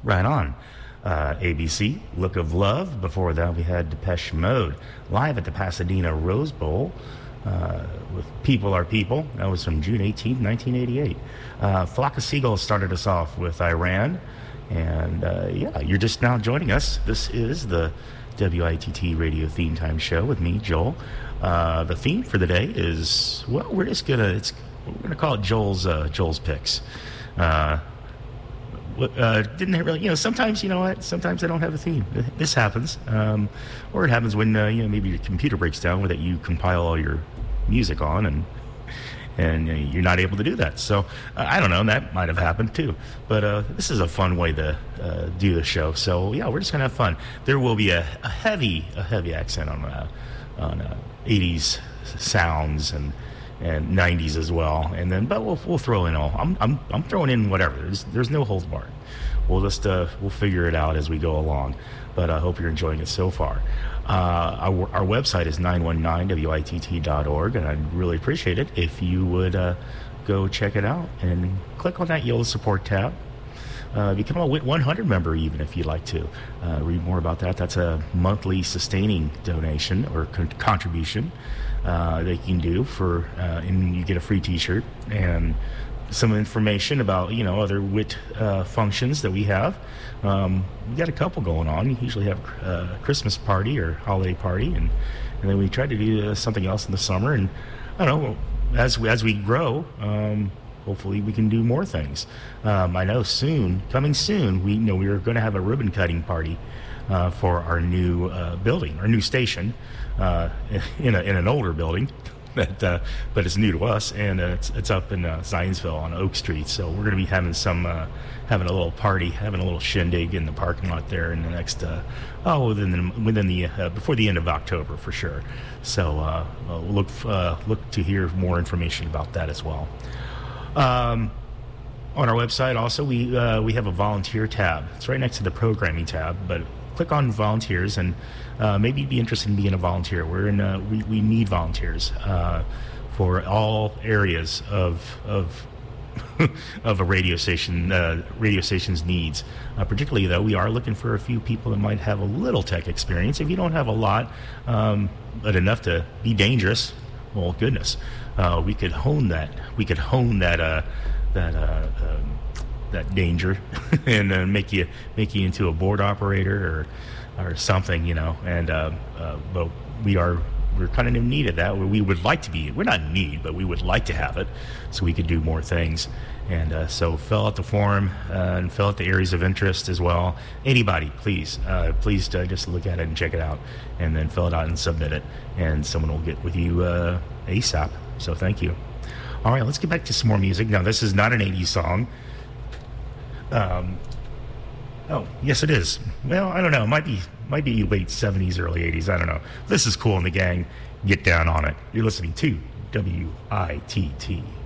Right on. ABC, Look of Love. Before that, we had Depeche Mode live at the Pasadena Rose Bowl with People Are People. That was from June 18th, 1988. Flock of Seagulls started us off with Iran. And yeah, you're just now joining us. This is the WITT Radio Theme Time Show with me, Joel. The theme for the day is, well, we're gonna call it Joel's picks. Didn't really, sometimes, sometimes I don't have a theme. This happens. Or it happens when, maybe your computer breaks down that you compile all your music on and you're not able to do that. So, I don't know, that might have happened too. But this is a fun way to do the show. So, yeah, we're just going to have fun. There will be a heavy accent on 80s sounds and 90s as well, but we'll throw in all. I'm throwing in whatever. There's no holds barred. We'll just we'll figure it out as we go along. But I hope you're enjoying it so far. Our website is 919witt.org, and I'd really appreciate it if you would go check it out and click on that yellow support tab. Become a WIT 100 member even if you'd like to. Read more about that. That's a monthly sustaining donation or contribution that you can do and you get a free t-shirt and some information about, other WIT functions that we have. We got a couple going on. We usually have a Christmas party or holiday party, and then we try to do something else in the summer. And I don't know, as we grow, hopefully we can do more things. I know coming soon, we are going to have a ribbon cutting party for our new building, our new station, in an older building, but it's new to us, and it's up in Zionsville on Oak Street. So we're going to be having having a little party, having a little shindig in the parking lot there in the next within the before the end of October for sure. So we'll look to hear more information about that as well. On our website also we have a volunteer tab. It's right next to the programming tab, but click on volunteers and maybe you'd be interested in being a volunteer. We need volunteers for all areas of of a radio station's needs. Particularly though, we are looking for a few people that might have a little tech experience. If you don't have a lot, but enough to be dangerous, well, goodness, we could hone that. We could hone that danger and make you into a board operator or something, and but we're kind of in need of that. We would like to be, we're not in need, but we would like to have it so we could do more things. And so fill out the form and fill out the areas of interest as well. Anybody, please just look at it and check it out, and then fill it out and submit it, and someone will get with you ASAP. So thank you. All right, let's get back to some more music. Now, this is not an 80s song. Oh, yes, it is. Well, I don't know. It might be late 70s, early 80s. I don't know. This is Cool and the Gang. Get down on it. You're listening to WITT.